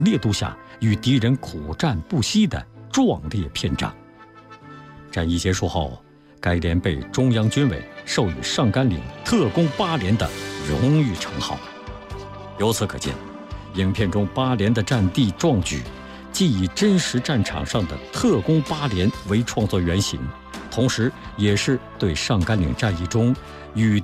烈度下与敌人苦战不息的壮烈篇章。战役结束后，该连被中央军委授予上甘岭特工8连的荣誉称号。由此可见，影片中8连的战地壮举，既以真实战场上的特工8连为创作原型，同时也是对上甘岭战役中与